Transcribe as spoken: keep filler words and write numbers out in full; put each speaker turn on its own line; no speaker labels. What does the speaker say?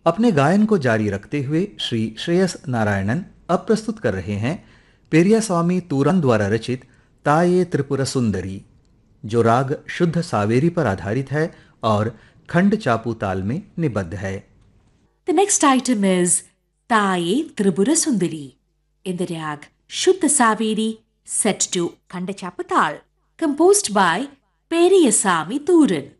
अपने गायन को जारी रखते हुए श्री श्रेयस नारायणन अब प्रस्तुत कर रहे हैं पेरियास्वामी तूरन द्वारा रचित ताये त्रिपुरा सुंदरी, जो राग शुद्ध सावेरी पर आधारित है और खंड चापू ताल में निबद्ध है।
The next item is Taye Tripura Sundari in the rag Shuddha Saveri set to Kandachapatal, composed by Periyasamy Tooran.